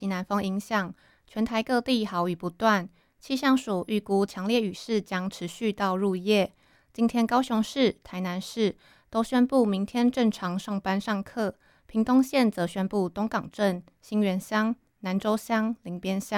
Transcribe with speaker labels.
Speaker 1: 西南风影响，全台各地豪雨不断。气象署预估强烈雨势将持续到入夜。今天高雄市、台南市都宣布明天正常上班上课，屏东县则宣布东港镇、新园乡、南州乡、林边乡